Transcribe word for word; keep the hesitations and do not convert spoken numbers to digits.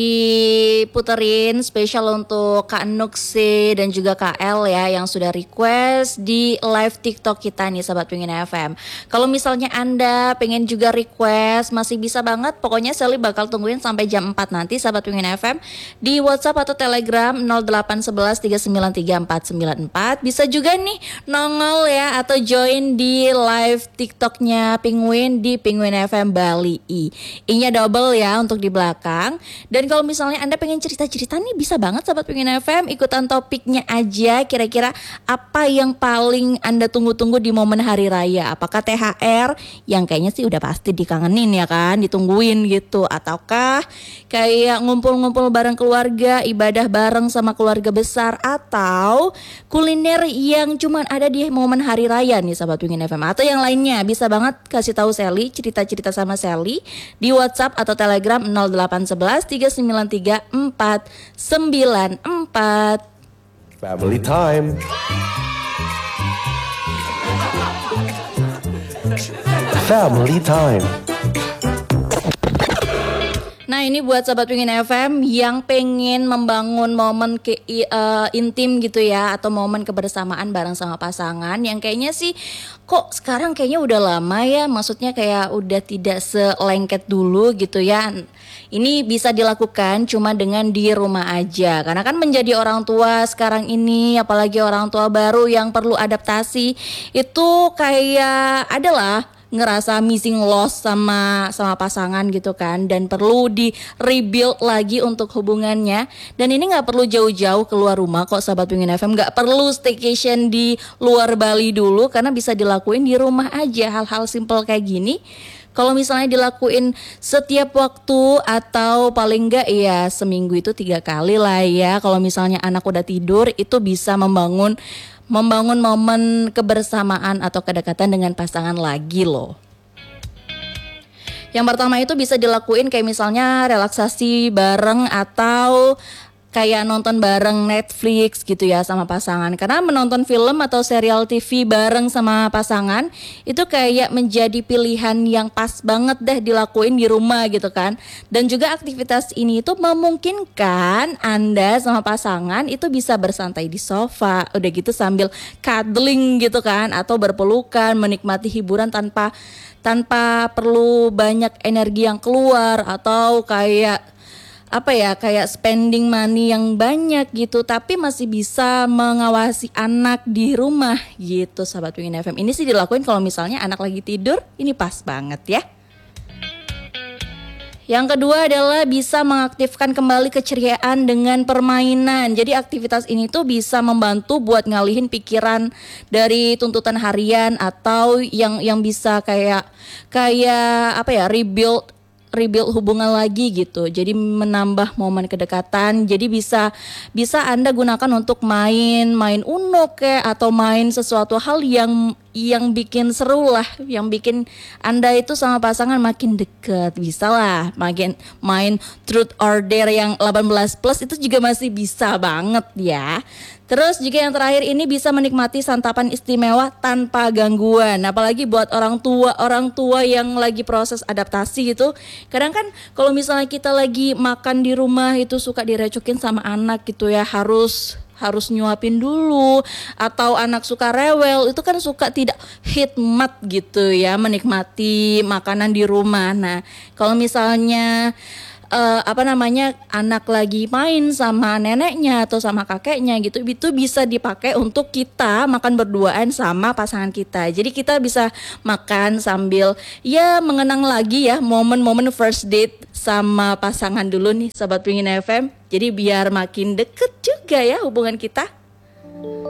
diputerin spesial untuk Kak Nuksi dan juga Kak L ya yang sudah request di live TikTok kita nih Sahabat Pingin F M. Kalau misalnya Anda pengen juga request masih bisa banget, pokoknya Sally bakal tungguin sampai jam empat nanti Sahabat Pingin F M di WhatsApp atau Telegram nol delapan satu satu tiga sembilan tiga empat sembilan empat. Bisa juga nih nongol ya atau join di live TikToknya Penguin di Penguin F M Bali I. I-nya double ya untuk di belakang. Dan kalau misalnya Anda pengen cerita-cerita nih bisa banget Sahabat Pengen F M, ikutan topiknya aja. Kira-kira apa yang paling Anda tunggu-tunggu di momen hari raya? Apakah T H R yang kayaknya sih udah pasti dikangenin ya kan, ditungguin gitu, ataukah kayak ngumpul-ngumpul bareng keluarga, ibadah bareng sama keluarga besar, atau kuliner yang cuman ada di momen hari raya nih Sahabat Pengen F M, atau yang lainnya? Bisa banget kasih tahu Sally, cerita-cerita sama Sally di WhatsApp atau Telegram nol delapan satu satu tiga sembilan tiga empat sembilan empat. Family time. Family time. Nah ini buat Sahabat Pingin F M yang pengen membangun momen ke, uh, intim gitu ya, atau momen kebersamaan bareng sama pasangan yang kayaknya sih kok sekarang kayaknya udah lama ya, maksudnya kayak udah tidak selengket dulu gitu ya. Ini bisa dilakukan cuma dengan di rumah aja, karena kan menjadi orang tua sekarang ini, apalagi orang tua baru yang perlu adaptasi, itu kayak adalah ngerasa missing loss sama sama pasangan gitu kan, dan perlu di rebuild lagi untuk hubungannya. Dan ini nggak perlu jauh-jauh keluar rumah kok Sahabat Pingin F M, nggak perlu staycation di luar Bali dulu, karena bisa dilakuin di rumah aja. Hal-hal simple kayak gini kalau misalnya dilakuin setiap waktu atau paling enggak ya seminggu itu tiga kali lah ya, kalau misalnya anak udah tidur, itu bisa membangun membangun momen kebersamaan atau kedekatan dengan pasangan lagi loh. Yang pertama itu bisa dilakuin kayak misalnya relaksasi bareng atau kayak nonton bareng Netflix gitu ya sama pasangan. Karena menonton film atau serial T V bareng sama pasangan itu kayak menjadi pilihan yang pas banget deh dilakuin di rumah gitu kan. Dan juga aktivitas ini itu memungkinkan Anda sama pasangan itu bisa bersantai di sofa, udah gitu sambil cuddling gitu kan, atau berpelukan menikmati hiburan tanpa tanpa perlu banyak energi yang keluar, atau kayak apa ya, kayak spending money yang banyak gitu, tapi masih bisa mengawasi anak di rumah gitu Sahabat Pingin F M. Ini sih dilakuin kalau misalnya anak lagi tidur, ini pas banget ya. Yang kedua adalah bisa mengaktifkan kembali keceriaan dengan permainan. Jadi aktivitas ini tuh bisa membantu buat ngalihin pikiran dari tuntutan harian, atau yang yang bisa kayak kayak apa ya, rebuild rebuild hubungan lagi gitu. Jadi menambah momen kedekatan. Jadi bisa bisa Anda gunakan untuk main main Uno kayak, atau main sesuatu hal yang yang bikin seru lah, yang bikin Anda itu sama pasangan makin deket. Bisa lah makin main Truth or Dare yang delapan belas plus, itu juga masih bisa banget ya. Terus juga yang terakhir ini bisa menikmati santapan istimewa tanpa gangguan. Apalagi buat orang tua, orang tua yang lagi proses adaptasi gitu. Kadang kan kalau misalnya kita lagi makan di rumah itu suka direcokin sama anak gitu ya, harus harus nyuapin dulu, atau anak suka rewel, itu kan suka tidak hikmat gitu ya menikmati makanan di rumah. Nah, kalau misalnya Uh, apa namanya anak lagi main sama neneknya atau sama kakeknya gitu, itu bisa dipakai untuk kita makan berduaan sama pasangan kita. Jadi kita bisa makan sambil ya mengenang lagi ya momen-momen first date sama pasangan dulu nih Sahabat Pingin F M. Jadi biar makin deket juga ya hubungan kita.